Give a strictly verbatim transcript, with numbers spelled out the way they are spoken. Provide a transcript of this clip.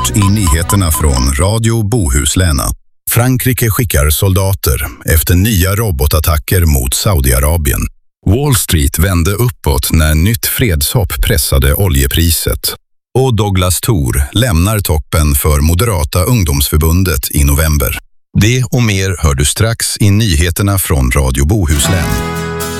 Först i nyheterna från Radio Bohusläna. Frankrike skickar soldater efter nya robotattacker mot Saudiarabien. Wall Street vände uppåt när nytt fredshopp pressade oljepriset. Och Douglas Thor lämnar toppen för Moderata ungdomsförbundet i november. Det och mer hör du strax i nyheterna från Radio Bohuslän.